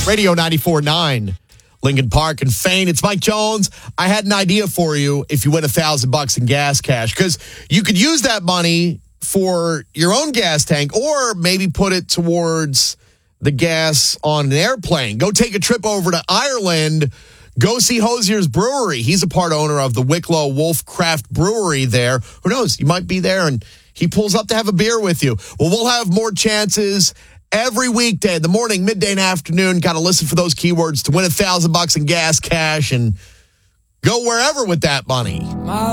Radio 94.9, Lincoln Park and Fane. It's Mike Jones. I had an idea for you if you win $1,000 in gas cash, because you could use that money for your own gas tank or maybe put it towards the gas on an airplane. Go take a trip over to Ireland. Go see Hosier's Brewery. He's a part owner of the Wicklow Wolf Craft Brewery there. Who knows? You might be there and he pulls up to have a beer with you. Well, we'll have more chances every weekday, in the morning, midday, and afternoon. Got to listen for those keywords to win $1,000 in gas cash and go wherever with that money.